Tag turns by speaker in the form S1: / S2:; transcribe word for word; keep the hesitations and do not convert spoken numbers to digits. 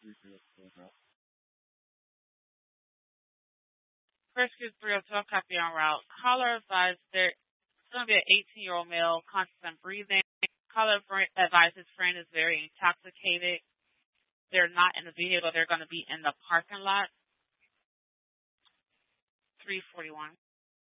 S1: Rescue three oh two, I'll copy en route. Caller advised there it's going to be an eighteen-year-old male, conscious and breathing. Caller advised his friend is very intoxicated. They're not in the vehicle. They're going to be in the parking lot. three forty-one.